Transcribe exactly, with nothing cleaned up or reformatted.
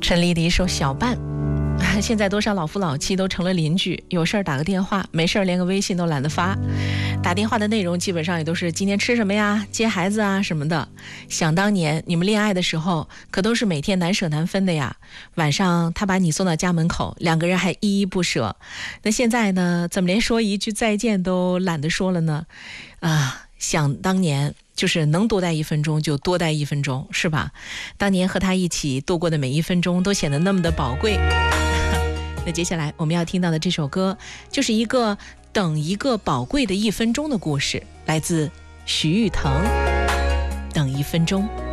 陈粒的一首小伴。现在多少老夫老妻都成了邻居，有事儿打个电话，没事儿连个微信都懒得发。打电话的内容基本上也都是今天吃什么呀，接孩子啊什么的。想当年你们恋爱的时候可都是每天难舍难分的呀，晚上他把你送到家门口，两个人还依依不舍。那现在呢，怎么连说一句再见都懒得说了呢？啊，想当年就是能多待一分钟就多待一分钟，是吧？当年和他一起度过的每一分钟都显得那么的宝贵。那接下来我们要听到的这首歌就是一个等一个宝贵的一分钟的故事，来自徐誉滕，等一分钟。